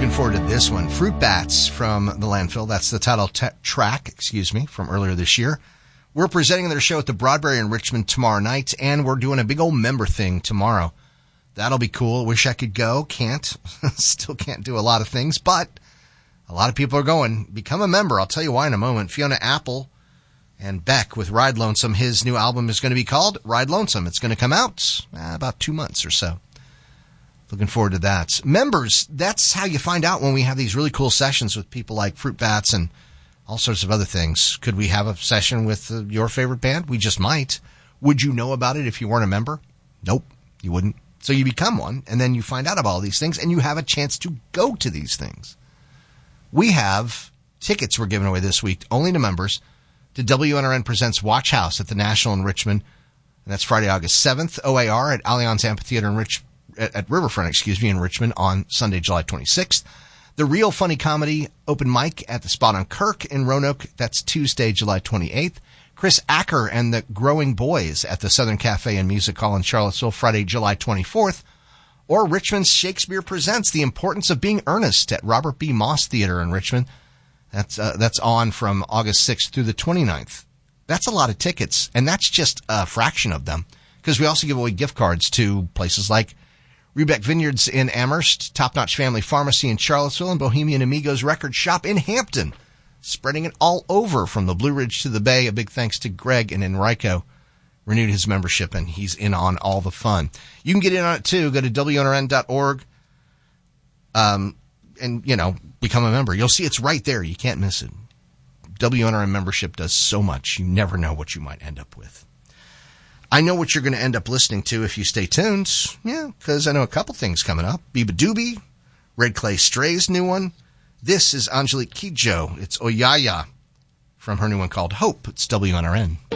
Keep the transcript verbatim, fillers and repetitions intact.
Looking forward to this one. Fruit Bats from the Landfill. That's the title t- track, excuse me, from earlier this year. We're presenting their show at the Broadberry in Richmond tomorrow night, and we're doing a big old member thing tomorrow. That'll be cool. Wish I could go. Can't. Still can't do a lot of things, but a lot of people are going. Become a member. I'll tell you why in a moment. Fiona Apple and Beck with Ride Lonesome. His new album is going to be called Ride Lonesome. It's going to come out uh, about two months or so. Looking forward to that. Members, that's how you find out when we have these really cool sessions with people like Fruit Bats and all sorts of other things. Could we have a session with uh, your favorite band? We just might. Would you know about it if you weren't a member? Nope, you wouldn't. So you become one, and then you find out about all these things, and you have a chance to go to these things. We have tickets we're giving away this week, only to members, to W N R N Presents Watch House at the National in Richmond. And that's Friday, August seventh. O A R at Allianz Amphitheater in Rich, at, at Riverfront, excuse me, in Richmond on Sunday, July twenty-sixth. The Real Funny Comedy open mic at the Spot on Kirk in Roanoke. That's Tuesday, July twenty-eighth. Chris Acker and the Growing Boys at the Southern Cafe and Music Hall in Charlottesville, Friday, July twenty-fourth. Or Richmond Shakespeare Presents The Importance of Being Earnest at Robert B. Moss Theater in Richmond. That's uh, that's on from August sixth through the twenty-ninth. That's a lot of tickets, and that's just a fraction of them, because we also give away gift cards to places like Rebec Vineyards in Amherst, Top Notch Family Pharmacy in Charlottesville, and Bohemian Amigos Record Shop in Hampton. Spreading it all over from the Blue Ridge to the Bay. A big thanks to Greg and Enrico. Renewed his membership, and he's in on all the fun. You can get in on it, too. Go to W N R N dot org um, and, you know, become a member. You'll see it's right there. You can't miss it. W N R N membership does so much. You never know what you might end up with. I know what you're going to end up listening to if you stay tuned. Yeah, because I know a couple things coming up. Biba Doobie, Red Clay Stray's new one. This is Angelique Kidjo. It's Oyaya from her new one called Hope. It's W N R N.